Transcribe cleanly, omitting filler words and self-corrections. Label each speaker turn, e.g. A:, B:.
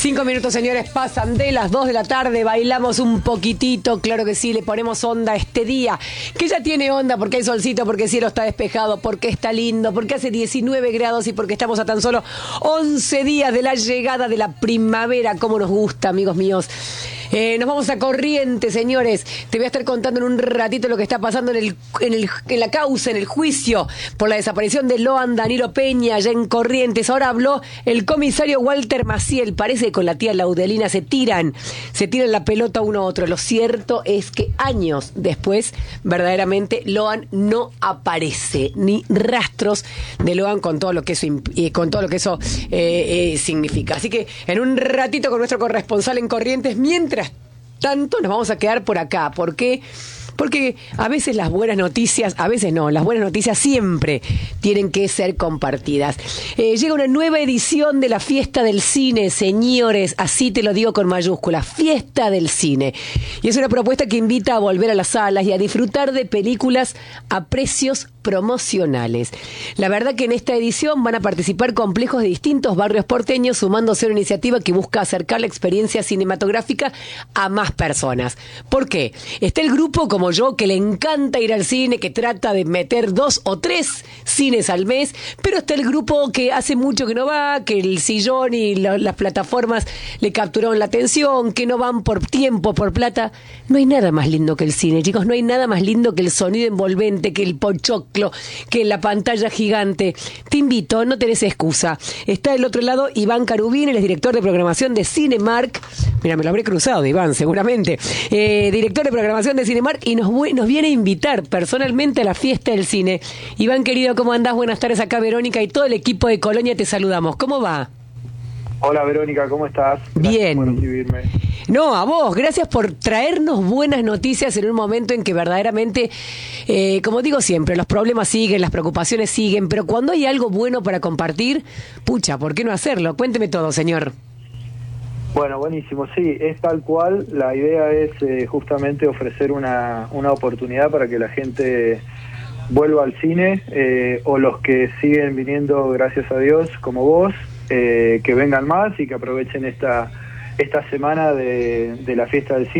A: 5 minutos, señores, pasan de las 2 de la tarde, bailamos un poquitito, claro que sí, le ponemos onda a este día, que ya tiene onda porque hay solcito, porque el cielo está despejado, porque está lindo, porque hace 19 grados y porque estamos a tan solo 11 días de la llegada de la primavera, como nos gusta, amigos míos. Nos vamos a Corrientes, señores. Te voy a estar contando en un ratito lo que está pasando en la causa, en el juicio por la desaparición de Loan Danilo Peña allá en Corrientes. Ahora habló el comisario Walter Maciel. Parece que con la tía Laudelina se tiran la pelota uno a otro. Lo cierto es que años después, verdaderamente, Loan no aparece, ni rastros de Loan con todo lo que eso significa. Así que en un ratito con nuestro corresponsal en Corrientes, mientras tanto nos vamos a quedar por acá. ¿Por qué? Porque a veces las buenas noticias, a veces no, las buenas noticias siempre tienen que ser compartidas. Llega una nueva edición de la Fiesta del Cine, señores, así te lo digo con mayúsculas, Fiesta del Cine. Y es una propuesta que invita a volver a las salas y a disfrutar de películas a precios promocionales. La verdad que en esta edición van a participar complejos de distintos barrios porteños, sumándose a una iniciativa que busca acercar la experiencia cinematográfica a más personas. ¿Por qué? Está el grupo como yo que le encanta ir al cine, que trata de meter 2 o 3 cines al mes, pero está el grupo que hace mucho que no va, que el sillón y las plataformas le capturaron la atención, que no van por tiempo, por plata. No hay nada más lindo que el cine, chicos, no hay nada más lindo que el sonido envolvente, que el pochoclo, que la pantalla gigante. Te invito, no tenés excusa. Está del otro lado Iván Carubín, él es director de programación de Cinemark. Mira, me lo habré cruzado, Iván, seguramente. Director de programación de Cinemark y nos viene a invitar personalmente a la Fiesta del Cine. Iván, querido, ¿cómo andás? Buenas tardes, acá Verónica y todo el equipo de Colonia te saludamos. ¿Cómo va?
B: Hola Verónica, ¿cómo estás? Gracias.
A: Bien.
B: Por recibirme.
A: No, a vos, gracias por traernos buenas noticias en un momento en que verdaderamente, como digo siempre, los problemas siguen, las preocupaciones siguen, pero cuando hay algo bueno para compartir, pucha, ¿por qué no hacerlo? Cuénteme todo, señor.
B: Bueno, buenísimo, sí, es tal cual. La idea es justamente ofrecer una oportunidad para que la gente vuelva al cine, o los que siguen viniendo, gracias a Dios, como vos, que vengan más y que aprovechen esta semana de la Fiesta del Cine.